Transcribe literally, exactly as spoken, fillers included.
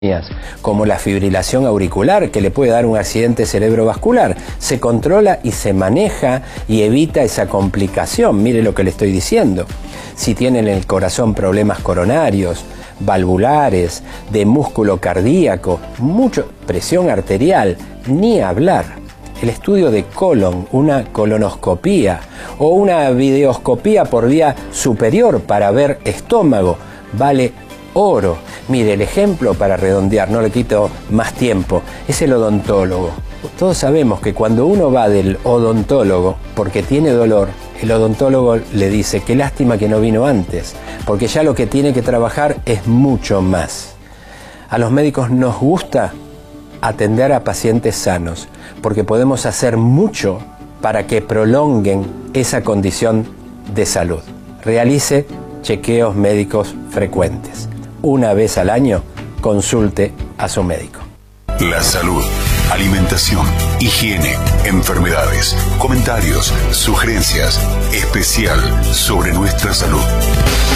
como la fibrilación auricular, que le puede dar un accidente cerebrovascular. Se controla y se maneja y evita esa complicación. Mire lo que le estoy diciendo. Si tienen en el corazón problemas coronarios, valvulares, de músculo cardíaco, mucho, presión arterial, ni hablar. El estudio de colon, una colonoscopía o una videoscopía por vía superior para ver estómago, vale oro. Mire, el ejemplo para redondear, no le quito más tiempo, es el odontólogo. Todos sabemos que cuando uno va del odontólogo porque tiene dolor, el odontólogo le dice, qué lástima que no vino antes, porque ya lo que tiene que trabajar es mucho más. A los médicos nos gusta atender a pacientes sanos, porque podemos hacer mucho para que prolonguen esa condición de salud. Realice chequeos médicos frecuentes. Una vez al año, consulte a su médico. La salud, alimentación, higiene, enfermedades, comentarios, sugerencias, especial sobre nuestra salud.